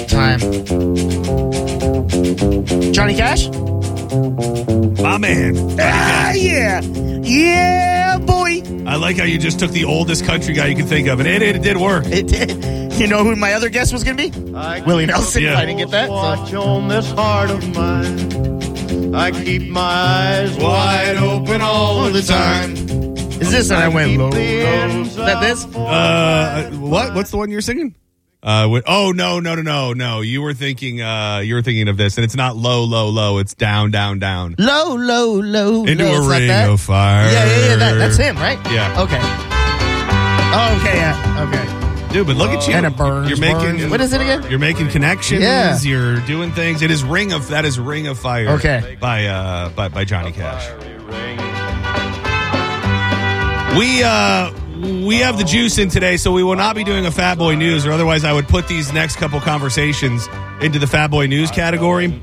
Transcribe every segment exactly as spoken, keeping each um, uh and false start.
Time. Johnny Cash? My man. Ah, yeah. Yeah, boy. I like how you just took the oldest country guy you could think of, and it, it did work. It did. You know who my other guest was going to be? I Willie Nelson. Yeah. I didn't get that. Watch So. on this heart of mine. I keep my eyes wide open all the time. Is this and I went low, low? Is that this? Uh, what? What's the one you're singing? Uh, wh- oh no, no, no, no, no! You were thinking, uh, you were thinking of this, and it's not low, low, low. It's down, down, down. Low, low, low. Into no, a it's not ring that. of fire. Yeah, yeah, yeah. That, that's him, right? Yeah. Okay. Oh, okay, yeah. Okay. Dude, but look at you. And it burns, You're making. burns. What is it again? You're making connections. Yeah. You're doing things. It is ring of that is Ring of Fire. Okay. By uh by by Johnny Cash. We uh we have the juice in today, so we will not be doing a Fat Boy News, or otherwise I would put these next couple conversations into the Fat Boy News category.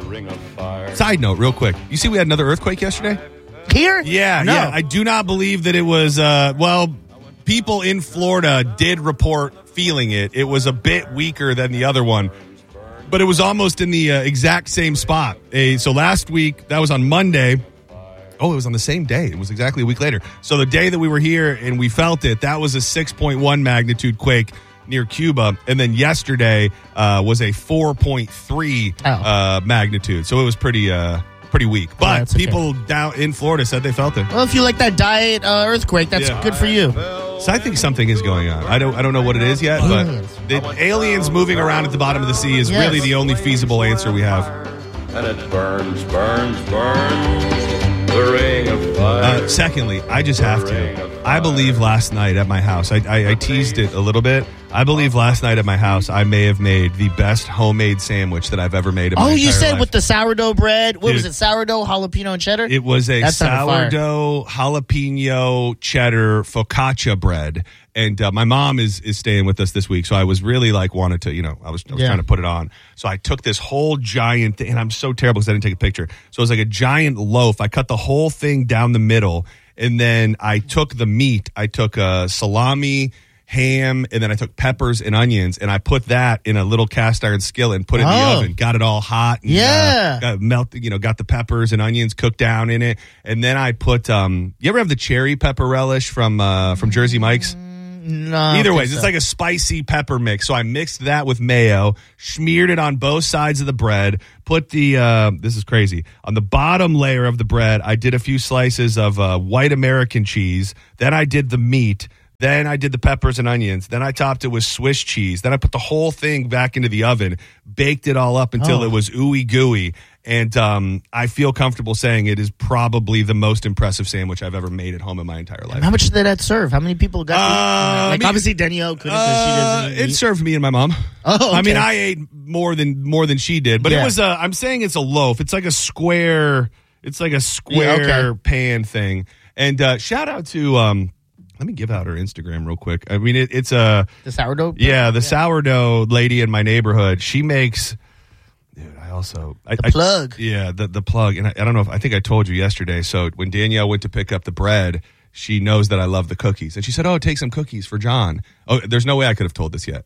Side note, real quick. You see we had another earthquake yesterday? Here? Yeah, no. yeah. I do not believe that it was, uh, well, people in Florida did report feeling it. It was a bit weaker than the other one, but it was almost in the uh, exact same spot. Uh, so last week, that was on Monday. Oh, it was on the same day. It was exactly a week later. So the day that we were here and we felt it, that was a six point one magnitude quake near Cuba. And then yesterday uh, was a four point three Oh. uh, magnitude. So it was pretty uh, pretty weak. But that's okay. people down in Florida said they felt it. Well, if you like that diet uh, earthquake, that's Yeah. good for you. So I think something is going on. I don't I don't know what it is yet, but the aliens moving around at the bottom of the sea is Yes. really the only feasible answer we have. And it burns, burns, burns. The ring of fire. Uh, secondly, I just have to. I believe last night at my house, I, I, I teased it a little bit. I believe last night at my house, I may have made the best homemade sandwich that I've ever made in my Oh, entire you said life. with the sourdough bread. What Dude. was it? Sourdough, jalapeno, and cheddar? It was a That sounded fire. sourdough, jalapeno, cheddar, focaccia bread. And uh, my mom is is staying with us this week, so I was really like wanted to, you know, I was, I was Yeah. trying to put it on. So I took this whole giant thing, and I'm so terrible because I didn't take a picture. So it was like a giant loaf. I cut the whole thing down the middle, and then I took the meat. I took uh, salami, ham, and then I took peppers and onions, and I put that in a little cast iron skillet and put it in the Oh. oven. Got it all hot. And, Yeah. uh, got melt, you know, got the peppers and onions cooked down in it, and then I put. Um, you ever have the cherry pepper relish from uh, from Jersey Mike's? No. I don't Either think way, it's so. like a spicy pepper mix. So I mixed that with mayo, smeared it on both sides of the bread, put the, uh, this is crazy, on the bottom layer of the bread, I did a few slices of uh, white American cheese. Then I did the meat. Then I did the peppers and onions. Then I topped it with Swiss cheese. Then I put the whole thing back into the oven, baked it all up until Oh. it was ooey gooey. And um, I feel comfortable saying it is probably the most impressive sandwich I've ever made at home in my entire life. How much did that serve? How many people got to eat? Uh, Like, I mean- obviously, Danielle couldn't because she Uh, doesn't eat it meat. served me and my mom. Oh, I mean, okay. I ate more than more than she did, but Yeah. it was a. I'm saying it's a loaf. It's like a square. It's like a square Yeah, okay. pan thing. And uh, shout out to. Um, let me give out her Instagram real quick. I mean, it, it's a. The sourdough? Yeah, the sourdough lady in my neighborhood. She makes. Dude, I also I, The I- plug. yeah, the the plug, and I, I don't know if I think I told you yesterday. So when Danielle went to pick up the bread, she knows that I love the cookies, and she said, "Oh, take some cookies for John." Oh, there's no way I could have told this yet.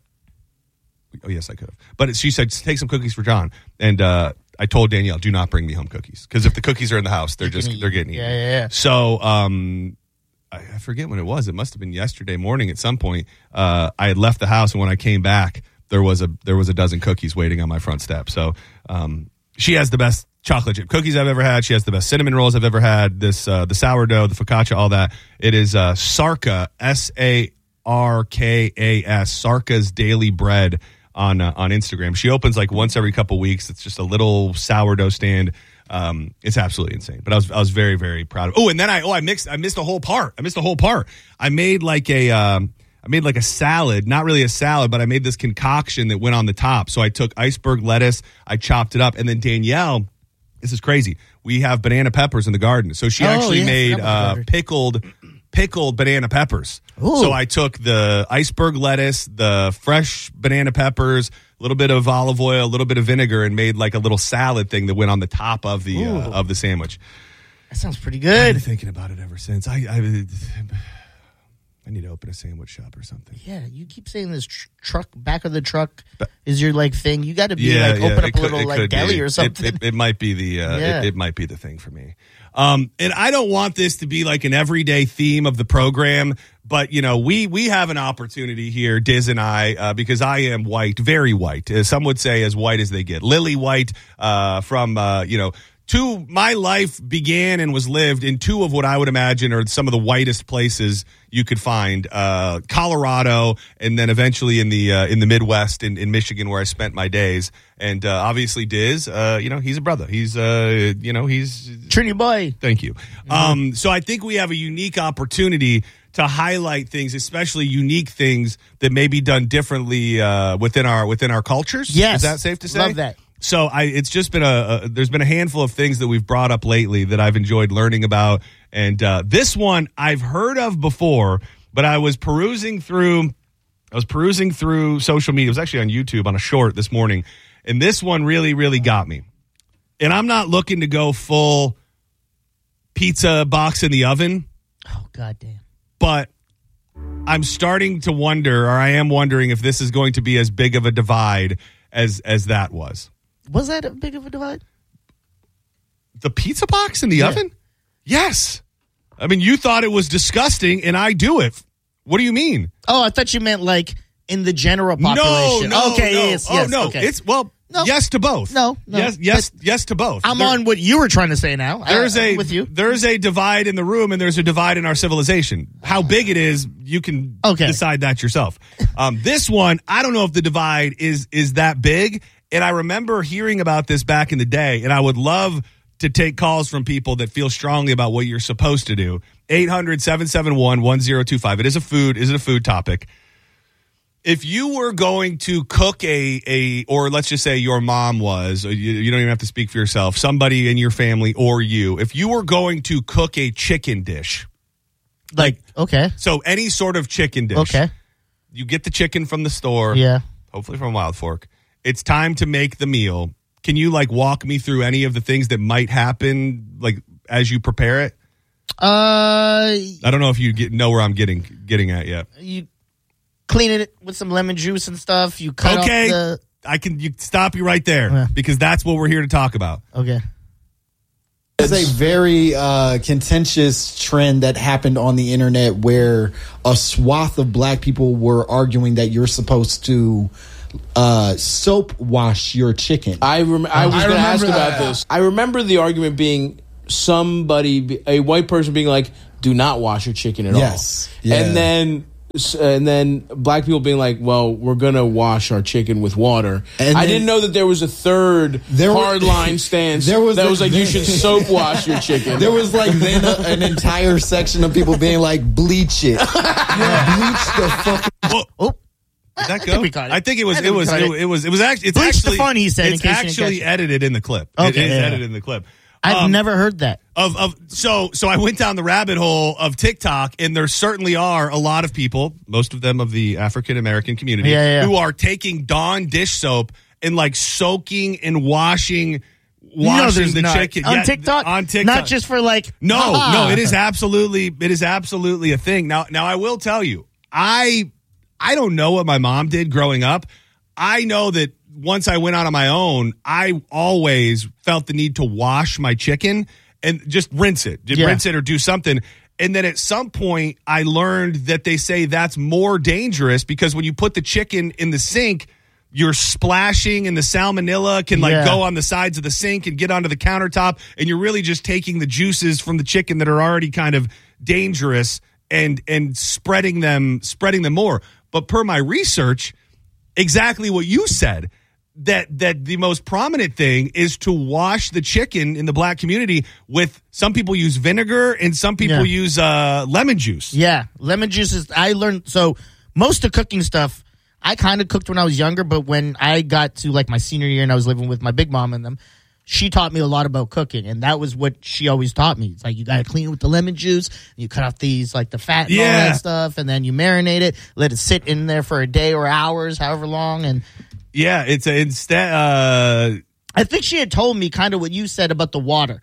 Oh, yes, I could have. But she said, "Take some cookies for John," and uh, I told Danielle, "Do not bring me home cookies because if the cookies are in the house, they're You can just eat. they're getting eaten." Yeah, yeah, yeah. So, um. I I forget when it was. It must have been yesterday morning at some point. Uh, I had left the house, and when I came back, there was a there was a dozen cookies waiting on my front step. So um, she has the best chocolate chip cookies I've ever had. She has the best cinnamon rolls I've ever had. This uh, the sourdough, the focaccia, all that. It is uh, Sarka, S A R K A S, Sarka's Daily Bread on uh, on Instagram. She opens like once every couple weeks. It's just a little sourdough stand. Um, it's absolutely insane, but I was I was very very proud of. Oh, and then I oh I mixed I missed a whole part. I missed a whole part. I made like a um, I made like a salad, not really a salad, but I made this concoction that went on the top. So I took iceberg lettuce, I chopped it up, and then Danielle, this is crazy. We have banana peppers in the garden, so she Oh, actually yeah, I made forgot uh, about that. pickled pickled banana peppers. Ooh. So I took the iceberg lettuce, the fresh banana peppers, a little bit of olive oil, a little bit of vinegar, and made like a little salad thing that went on the top of the uh, Ooh. of the sandwich. That sounds pretty I've been good. thinking about it ever since. I, I I need to open a sandwich shop or something. Yeah, you keep saying this tr- truck, back of the truck is your like thing. You got to be Yeah, like yeah, open it up could- a little it like could deli be. or It- something. It, it might be the uh, Yeah. it, it might be the thing for me. Um, and I don't want this to be like an everyday theme of the program, but you know, we we have an opportunity here, Diz and I, uh, because I am white, very white. Uh, some would say as white as they get, lily white. Uh, from uh, you know. Two, my life began and was lived in two of what I would imagine are some of the whitest places you could find, uh, Colorado, and then eventually in the uh, in the Midwest in, in Michigan, where I spent my days. And uh, obviously, Diz, uh, you know, he's a brother. He's, uh, you know, he's Trini boy. Thank you. Mm-hmm. Um, so I think we have a unique opportunity to highlight things, especially unique things that may be done differently uh, within our within our cultures. Yes, is that safe to say? Love that. So I, it's just been a, a, there's been a handful of things that we've brought up lately that I've enjoyed learning about. And uh, this one I've heard of before, but I was perusing through, I was perusing through social media. It was actually on YouTube on a short this morning. And this one really, really got me. And I'm not looking to go full pizza box in the oven. Oh, goddamn. But I'm starting to wonder, or I am wondering if this is going to be as big of a divide as as that was. Was that a big of a divide? The pizza box in the Yeah. oven? Yes. I mean, you thought it was disgusting, and I do it. What do you mean? Oh, I thought you meant like in the general No, population. no, okay, no. yes, oh, yes, no. okay. It's, well, No. yes to both. No, no, Yes, yes, yes to both. I'm There- on what you were trying to say now. There's I, a I'm with you. There's a divide in the room, and there's a divide in our civilization. How big it is, you can Okay. decide that yourself. Um, this one, I don't know if the divide is is that big. And I remember hearing about this back in the day, and I would love to take calls from people that feel strongly about what you're supposed to do. eight hundred, seven seven one, one zero two five. It is a food, is it a food topic? If you were going to cook a, a or let's just say your mom was, or you, you don't even have to speak for yourself, somebody in your family or you, if you were going to cook a chicken dish, Like, okay. so any sort of chicken dish, Okay. you get the chicken from the store, Yeah. hopefully from Wild Fork. It's time to make the meal. Can you like walk me through any of the things that might happen like as you prepare it? Uh, I don't know if you get, know where I'm getting getting at yet. you clean it with some lemon juice and stuff. You cut Okay, off the. I can you stop you right there Yeah. because that's what we're here to talk about. Okay. It's a very uh, contentious trend that happened on the internet where a swath of black people were arguing that you're supposed to uh, soap wash your chicken. I rem- I was I going to ask remember about that. this. I remember the argument being somebody, be- a white person being like, "Do not wash your chicken at Yes. all," Yeah. and then and then black people being like, "Well, we're gonna wash our chicken with water." And I then- didn't know that there was a third There were- hard line stance. There was that a- was like you should soap wash your chicken. There was like then a, an entire section of people being like, bleach it. Bleach the fuck. Well, Oh, did that I go? think we caught it. I think it was. I It think we was. caught It, it. it was. It was actually. It's Bleach the actually. fun, he said, in It's case you didn't actually catch it. edited in the clip. It Okay, is yeah. edited in the clip. I've Um, never heard that. of of so so I went down the rabbit hole of TikTok, and there certainly are a lot of people, most of them of the African American community, Yeah, yeah. who are taking Dawn dish soap and like soaking and washing, washing there's the not. chicken on Yeah, TikTok. On TikTok, not just for like. no, haha. no, it is absolutely it is absolutely a thing. Now now I will tell you, I I don't know what my mom did growing up. I know that once I went out on my own, I always felt the need to wash my chicken and just rinse it, just Yeah. rinse it or do something. And then at some point I learned that they say that's more dangerous because when you put the chicken in the sink, you're splashing and the salmonella can like Yeah. go on the sides of the sink and get onto the countertop. And you're really just taking the juices from the chicken that are already kind of dangerous and, and spreading them, spreading them more. But per my research, exactly what you said, that that the most prominent thing is to wash the chicken in the black community with, some people use vinegar and some people Yeah. use uh, lemon juice. Yeah, lemon juice is. I learned so most of cooking stuff. I kind of cooked when I was younger, but when I got to like my senior year and I was living with my big mom and them, she taught me a lot about cooking, and that was what she always taught me. It's like you got to clean it with the lemon juice, you cut off these like the fat and all Yeah. that stuff, and then you marinate it, let it sit in there for a day or hours, however long. And Yeah, it's a, instead. Uh, I think she had told me kind of what you said about the water.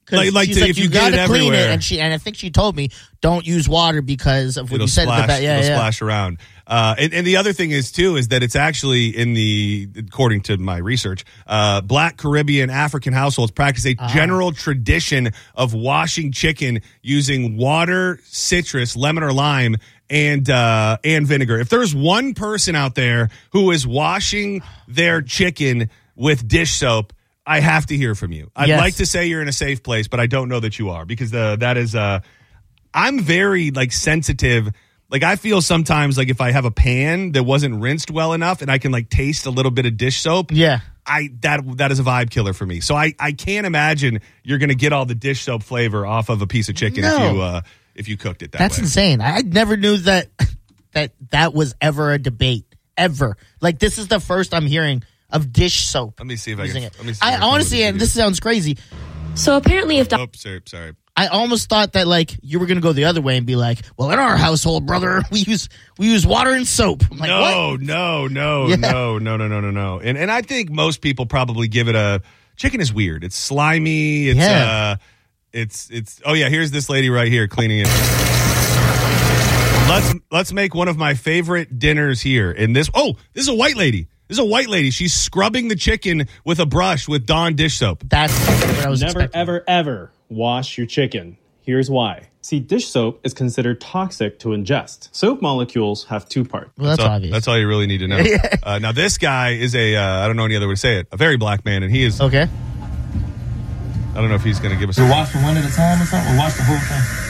Like- like she's to- if you get gotta it clean everywhere. it, and she and I think she told me don't use water because of what It'll you said splash, at the back. Yeah, it'll yeah. splash around. Uh, and, and the other thing is too is that it's actually in the according to my research, uh, Black, Caribbean, African households practice a general tradition of washing chicken using water, citrus, lemon or lime, and uh, and vinegar. If there's one person out there who is washing their chicken with dish soap, I have to hear from you. I'd Yes. like to say you're in a safe place, but I don't know that you are because the that is uh I'm very like sensitive. Like I feel sometimes like if I have a pan that wasn't rinsed well enough and I can like taste a little bit of dish soap, Yeah. I that that is a vibe killer for me. So I I can't imagine you're going to get all the dish soap flavor off of a piece of chicken No. if you uh if you cooked it that That's way. insane. I I never knew that that that was ever a debate ever. Like this is the first I'm hearing of dish soap. Let me see if I can. using it. Let me see if I I can find honestly, the and video. this sounds crazy. So apparently, if Oh, sorry, sorry. I almost thought that like you were gonna go the other way and be like, well, in our household, brother, we use we use water and soap. I'm like, no, what? no, no, Yeah. no, no, no, no, no, no. And and I think most people probably give it a chicken is weird. It's slimy. It's Yeah. uh, it's it's. Oh yeah, here's this lady right here cleaning it. Let's let's make one of my favorite dinners here. In this, oh, this is a white lady. This is a white lady. She's scrubbing the chicken with a brush with Dawn dish soap. That's what I was Never, expecting. ever, ever wash your chicken. Here's why. See, dish soap is considered toxic to ingest. Soap molecules have two parts. Well, that's, all, obvious. That's all you really need to know. uh, now, this guy is a, uh, I don't know any other way to say it, a very black man, and he is, Okay. I don't know if he's going to give us You wash from one at a time or something, or wash the whole thing?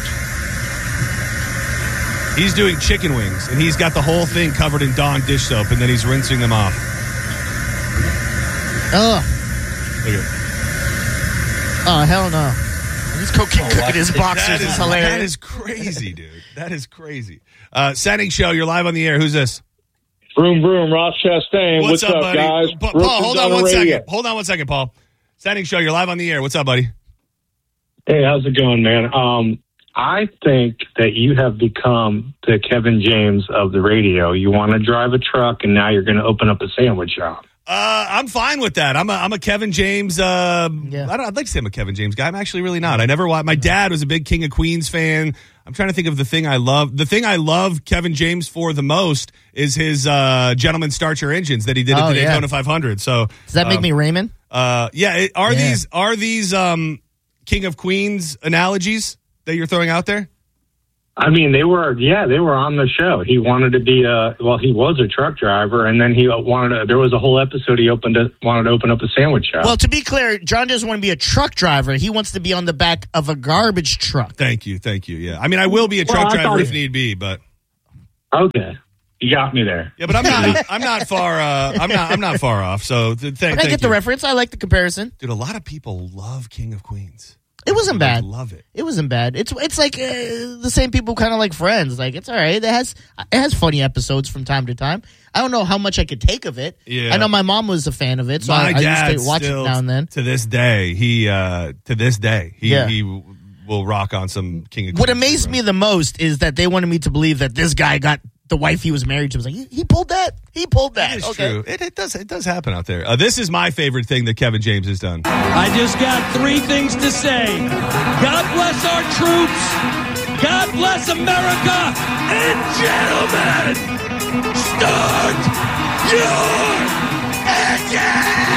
He's doing chicken wings, and he's got the whole thing covered in Dawn dish soap, and then he's rinsing them off. Oh, Look at oh hell no! He's cooking, cooking his boxers. that. Is Is, hilarious. that is crazy, dude. That is crazy. Uh, Setting Show, you're live on the air. Who's this? Vroom, vroom, Ross Chastain. What's, What's, up, buddy? guys? Pa- Brooks Paul, is hold on the one radio. second. Hold on one second, Paul. Setting Show, you're live on the air. What's up, buddy? Hey, how's it going, man? Um, I think that you have become the Kevin James of the radio. You want to drive a truck, and now you're going to open up a sandwich shop. Uh, I'm fine with that. I'm a I'm a Kevin James. Uh, Yeah. I don't, I'd like to say I'm a Kevin James guy. I'm actually really not. I never watched. My dad was a big King of Queens fan. I'm trying to think of the thing I love. The thing I love Kevin James for the most is his uh, Gentlemen Start Your Engines that he did at Oh, the yeah. Daytona five hundred. So Does that make um, me Raymond? Uh, yeah. It, are Yeah. these are these um, King of Queens analogies that you're throwing out there? I mean, they were, yeah, they were on the show. He wanted to be a, well, he was a truck driver, and then he wanted to, there was a whole episode he opened to, wanted to open up a sandwich shop. Well, to be clear, John doesn't want to be a truck driver. He wants to be on the back of a garbage truck. Thank you, thank you. Yeah, I mean, I will be a Well, truck I driver thought if it- need be, but Okay. You got me there. yeah, but I'm not. I'm not far. Uh, I'm not. I'm not far off. So th- th- But I thank get the you. reference. I like the comparison. Dude, a lot of people love King of Queens. It wasn't They bad. love it. It wasn't bad. It's it's like uh, the same people kind of like Friends. Like it's all right. It has it has funny episodes from time to time. I don't know how much I could take of it. Yeah. I know my mom was a fan of it, so My I, I dad used to watch still, it now and then. to this day, he uh, to this day he Yeah. he w- will rock on some King of Queens. What amazed me the most is that they wanted me to believe that this guy got the wife he was married to. Was like he, he pulled that. He pulled that. That is okay. true. It, it does. It does happen out there. Uh, this is my favorite thing that Kevin James has done. I just got three things to say. God bless our troops. God bless America. And gentlemen, start your engine.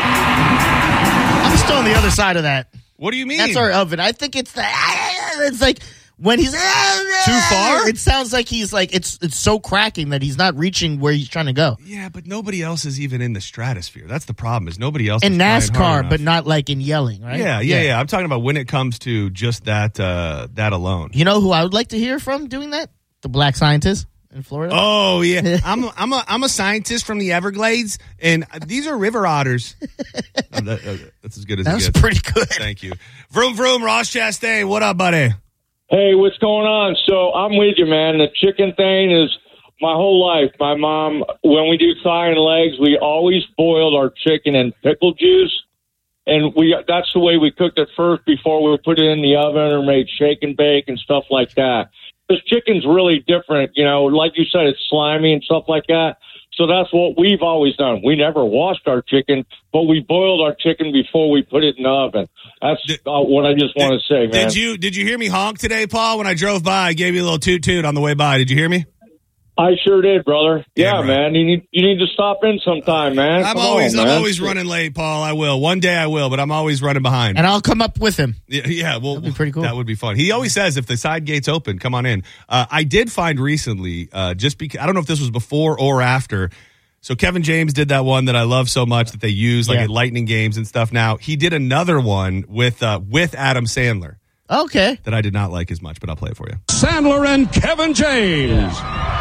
I'm still on the other side of that. What do you mean? That's our oven. I think it's the. It's like when he's Too far? It sounds like he's like it's it's so cracking that he's not reaching where he's trying to go. Yeah, but nobody else is even in the stratosphere. That's the problem. Is nobody else In is trying hard NASCAR, enough. but not like in yelling, right? Yeah, yeah, yeah, I'm talking about when it comes to just that uh, that alone. You know who I would like to hear from doing that? The black scientist in Florida. Oh yeah, I'm a, I'm a I'm a scientist from the Everglades, and these are river otters. Oh, that, uh, that's as good as that it was gets. pretty good. Thank you. Vroom vroom. Ross Chastain, what up, buddy? Hey, what's going on? So I'm with you, man. The chicken thing is my whole life. My mom, when we do thigh and legs, we always boiled our chicken in pickle juice. And we that's the way we cooked it first before we put it in the oven or made shake and bake and stuff like that. Because chicken's really different. You know, like you said, it's slimy and stuff like that. So that's what we've always done. We never washed our chicken, but we boiled our chicken before we put it in the oven. That's did, uh, what I just want to say, man. Did you did you hear me honk today, Paul? When I drove by, I gave you a little toot toot on the way by. Did you hear me? I sure did, brother. Yeah, right. man. You need you need to stop in sometime, man. I'm Come always on, I'm man. always running late, Paul. I will. One day I will, but I'm always running behind. And I'll come up with him. Yeah, yeah, well, That'd be pretty cool. That would be fun. He always says if the side gate's open, come on in. Uh, I did find recently, uh, just because I don't know if this was before or after. So Kevin James did that one that I love so much that they use like Yeah. at Lightning games and stuff. Now he did another one with uh, with Adam Sandler Okay. that I did not like as much, but I'll play it for you. Sandler and Kevin James.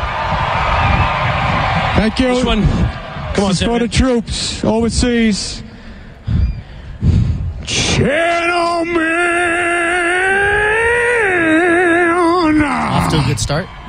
Thank you. This one. Come on, This is for the Sandler. troops overseas. Gentlemen. Off to a good start.